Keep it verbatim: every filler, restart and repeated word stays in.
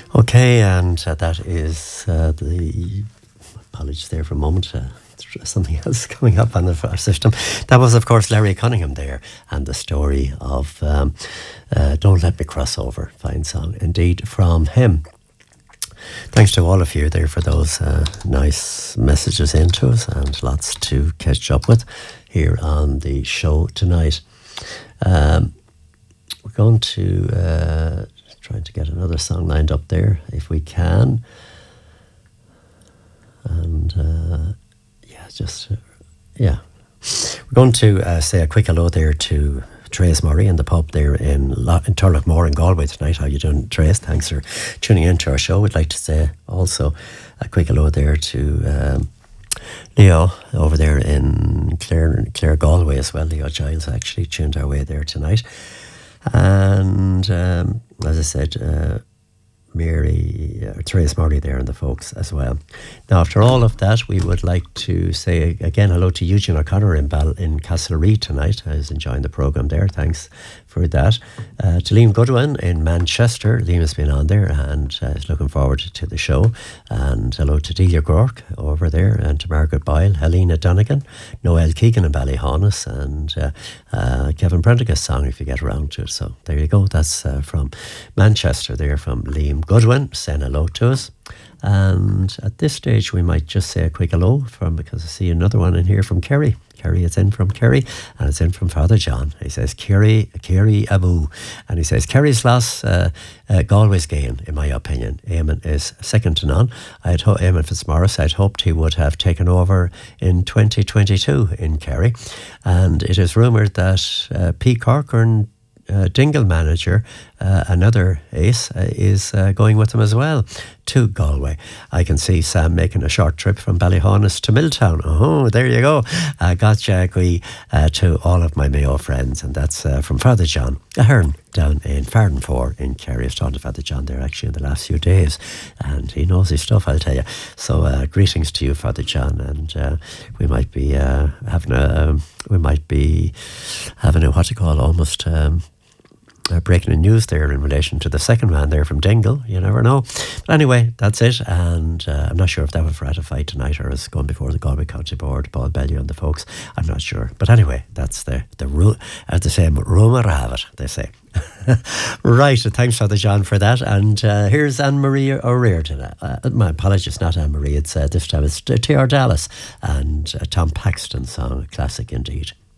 Okay, and uh, that is uh, the... Apologies there for a moment. Uh, something else coming up on the system. That was, of course, Larry Cunningham there, and the story of um, uh, Don't Let Me Cross Over. Fine song indeed from him. Thanks to all of you there for those uh, nice messages into us, and lots to catch up with here on the show tonight. Um, we're going to uh, trying to get another song lined up there if we can. And uh, yeah, just, uh, yeah. We're going to uh, say a quick hello there to Trace Murray in the pub there in, La- in Turlough in Galway tonight. How you doing, Trace? Thanks for tuning in to our show. We'd like to say also a quick hello there to um, Leo over there in Clare, Clare Galway as well. Leo Giles actually tuned our way there tonight. And um, as I said, uh, Mary, uh, Therese Murray there and the folks as well. Now, after all of that, we would like to say again hello to Eugene O'Connor in Bal- in Castlereagh tonight. I was enjoying the programme there. Thanks for that. Uh, to Liam Goodwin in Manchester. Liam has been on there and uh, is looking forward to the show. And hello to Delia Gork over there, and to Margaret Boyle, Helena Donegan, Noel Keegan in Ballyhonus, and uh, uh, Kevin Prendergast song if you get around to it. So there you go. That's uh, from Manchester there, from Liam Goodwin, saying hello to us. And at this stage we might just say a quick hello from, because I see another one in here from Kerry. Kerry, it's in from Kerry, and it's in from Father John. He says, Kerry, Kerry Abu. And he says, Kerry's loss, uh, uh, Galway's gain, in my opinion. Eamon is second to none. I'd ho- Eamon Fitzmaurice, I'd hoped he would have taken over in twenty twenty-two in Kerry. And it is rumoured that uh, P. Corcoran, Uh, Dingle manager, uh, another ace, uh, is uh, going with them as well to Galway. I can see Sam making a short trip from Ballyhonus to Milltown. Oh, there you go. Uh, gotcha, agree uh, to all of my Mayo friends, and that's uh, from Father John Ahern down in Fardenfore in Kerry. I've talked to Father John there actually in the last few days, and he knows his stuff, I'll tell you. So uh, greetings to you, Father John, and uh, we might be uh, having a um, we might be having a what you call almost. Um, Uh, breaking the news there in relation to the second man there from Dingle. You never know. But anyway, that's it. And uh, I'm not sure if that was ratified tonight or is going before the Galway County Board, Paul Bellew and the folks. I'm not sure. But anyway, that's the, the ru- as they say, rumour have it, they say. Right, thanks Father John for that. And uh, here's Anne-Marie O'Rear tonight. Uh, my apologies, not Anne-Marie. It's uh, this time it's T R Dallas and uh, Tom Paxton song, a classic indeed.